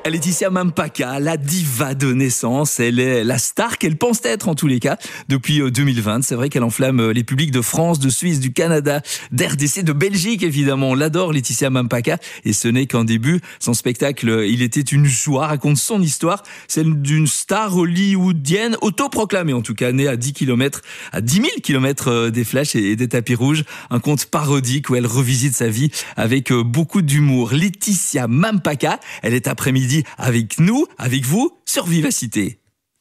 Laetitia Mampaka, la diva de naissance, elle est la star qu'elle pense être en tous les cas depuis 2020. C'est vrai qu'elle enflamme les publics de France, de Suisse, du Canada, d'RDC, de Belgique évidemment. On l'adore Laetitia Mampaka et ce n'est qu'un début. Son spectacle Il était une joie raconte son histoire, celle d'une star hollywoodienne autoproclamée en tout cas, née à 10 000 km des flashs et des tapis rouges. Un conte parodique où elle revisite sa vie avec beaucoup d'humour. Laetitia Mampaka, elle est après-midi avec nous, avec vous, sur Vivacité.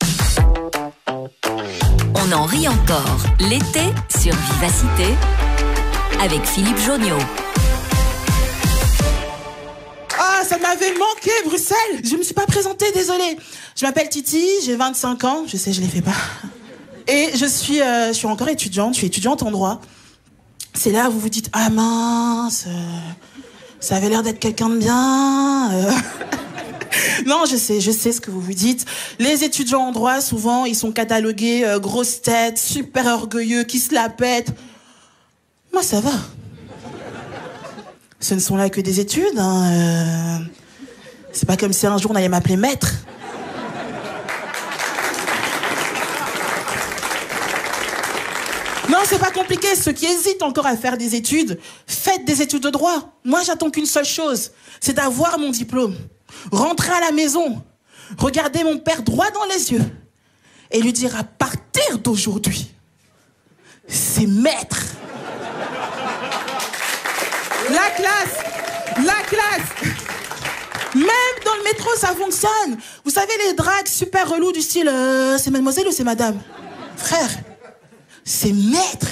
On en rit encore l'été sur Vivacité avec Philippe Jonniot. Ah, ça m'avait manqué, Bruxelles. Je me suis pas présentée, désolée. Je m'appelle Titi, j'ai 25 ans. Je sais, je les fais pas. Et je suis encore étudiante. Je suis étudiante en droit. C'est là où vous vous dites, ah mince, ça avait l'air d'être quelqu'un de bien. Non, je sais ce que vous vous dites. Les étudiants en droit, souvent, ils sont catalogués grosses têtes, super orgueilleux, qui se la pètent. Moi, ça va. Ce ne sont là que des études. Hein. C'est pas comme si un jour on allait m'appeler maître. Non, c'est pas compliqué. Ceux qui hésitent encore à faire des études, faites des études de droit. Moi, j'attends qu'une seule chose, c'est d'avoir mon diplôme. Rentrer à la maison, regarder mon père droit dans les yeux et lui dire à partir d'aujourd'hui, c'est maître. La classe. Même dans le métro, ça fonctionne. Vous savez, les drags super relous du style c'est mademoiselle ou c'est madame? Frère, c'est maître.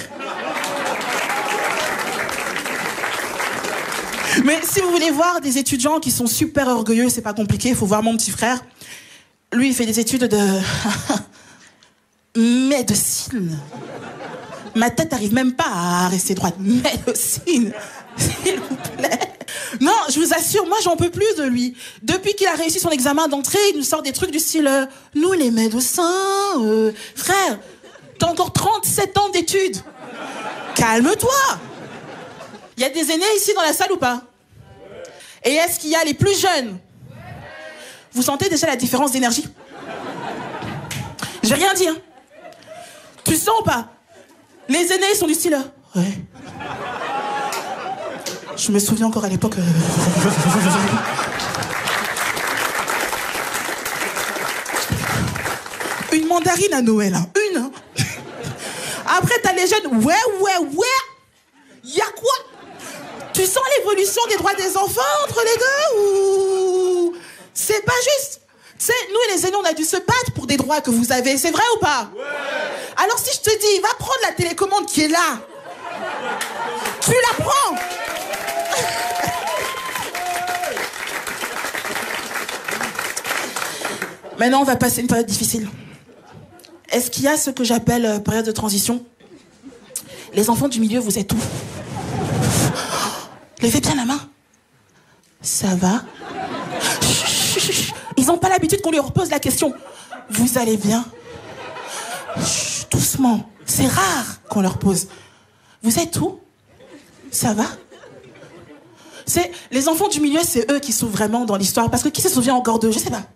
Mais si vous voulez voir des étudiants qui sont super orgueilleux, c'est pas compliqué, il faut voir mon petit frère. Lui, il fait des études de médecine. Ma tête arrive même pas à rester droite. Médecine, s'il vous plaît. Non, je vous assure, moi, j'en peux plus de lui. Depuis qu'il a réussi son examen d'entrée, il nous sort des trucs du style nous, les médecins, frère, t'as encore 37 ans d'études. Calme-toi. Il y a des aînés ici dans la salle ou pas? Et est-ce qu'il y a les plus jeunes? Vous sentez déjà la différence d'énergie? J'ai rien dit, hein. Tu sens ou pas? Les aînés, ils sont du style ouais. Je me souviens encore à l'époque... Une mandarine à Noël, hein. Une, hein. Après, t'as les jeunes... Ouais. Y'a quoi? Tu sens l'évolution des droits des enfants entre les deux ou... C'est pas juste. Tu sais, nous les aînés, on a dû se battre pour des droits que vous avez. C'est vrai ou pas? Ouais. Alors si je te dis, va prendre la télécommande qui est là. Tu la prends. Maintenant, on va passer une période difficile. Est-ce qu'il y a ce que j'appelle période de transition? Les enfants du milieu, vous êtes où? Levez bien la main. Ça va? Chut. Ils n'ont pas l'habitude qu'on leur pose la question. Vous allez bien? Chut, doucement. C'est rare qu'on leur pose. Vous êtes où? Ça va? C'est les enfants du milieu, c'est eux qui sont vraiment dans l'histoire. Parce que qui se souvient encore d'eux? Je sais pas.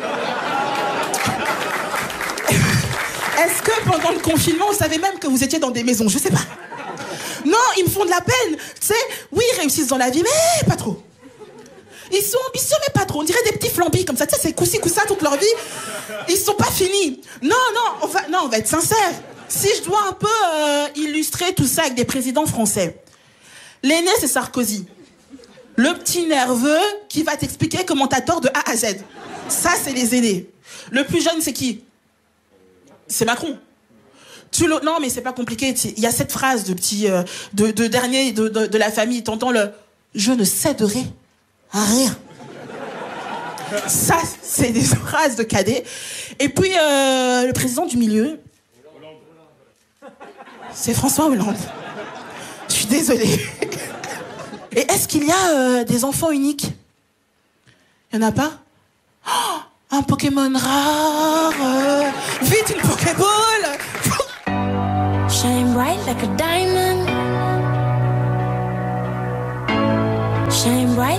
Est-ce que pendant le confinement, vous savez même que vous étiez dans des maisons? Je sais pas. Non, ils me font de la peine. Tu sais, oui, ils réussissent dans la vie, mais pas trop. Ils sont ambitieux, mais pas trop. On dirait des petits flambis comme ça. Tu sais, c'est coussi coussa toute leur vie. Ils sont pas finis. Non, on va être sincère. Si je dois un peu illustrer tout ça avec des présidents français. L'aîné, c'est Sarkozy. Le petit nerveux qui va t'expliquer comment t'as tort de A à Z. Ça, c'est les aînés. Le plus jeune, c'est qui? C'est Macron. Non, mais c'est pas compliqué. Il y a cette phrase de petit, de dernier de la famille. T'entends le « je ne céderai à rien ». Ça, c'est des phrases de cadet. Et puis, le président du milieu, c'est François Hollande. Je suis désolée. Et est-ce qu'il y a des enfants uniques? Il n'y en a pas? Oh, un Pokémon rare. Vite, une Pokéball. Shine bright like a diamond. Shine bright